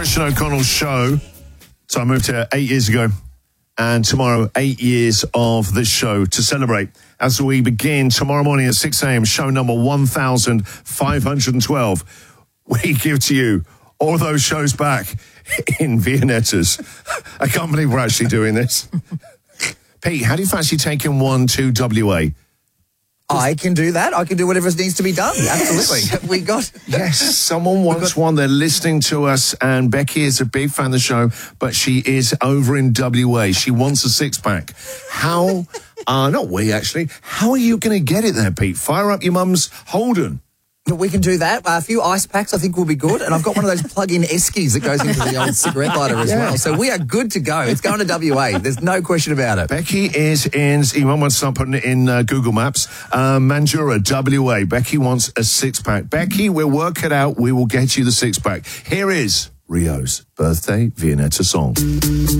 Christian O'Connell's show. So I moved here 8 years ago. And tomorrow, 8 years of this show to celebrate. As we begin tomorrow morning at 6 a.m., show number 1512, we give to you all those shows back in Viennettas. I can't believe we're actually doing this. Pete, how do you fancy taking one to WA? I can do that. I can do whatever needs to be done. Absolutely. Yes, someone wants one. They're listening to us, and Becky is a big fan of the show, but she is over in WA. She wants a six-pack. How, not we actually, how are you going to get it there, Pete? Fire up your mum's Holden. We can do that. A few ice packs I think will be good. And I've got one of those plug-in eskies that goes into the old cigarette lighter as well. So we are good to go. It's going to WA. There's no question about it. Becky is in, you might want to start putting it in Google Maps, Mandurah, WA. Becky wants a six-pack. Becky, we'll work it out. We will get you the six-pack. Here is Rio's birthday Viennetta song.